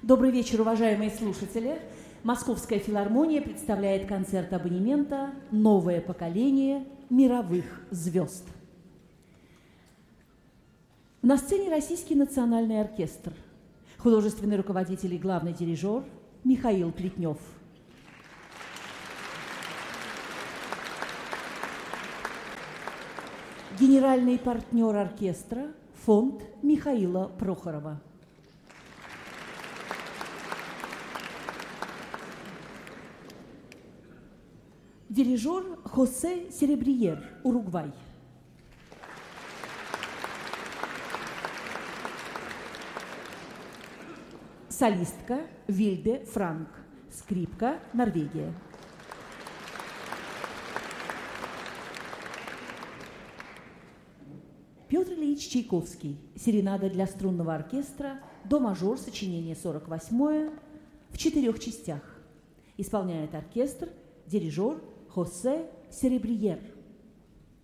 Добрый вечер, уважаемые слушатели. Московская филармония представляет концерт абонемента «Новое поколение мировых звезд». На сцене Российский национальный оркестр, художественный руководитель и главный дирижер Михаил Плетнев. Генеральный партнер оркестра фонд Михаила Прохорова. Дирижер Хосе Серебриер, Уругвай. Солистка Вильде Франк, скрипка, Норвегия. Петр Ильич Чайковский, серенада для струнного оркестра, до-мажор, сочинение 48-е, в 4 частях. Исполняет оркестр дирижер Хосе Серебриер.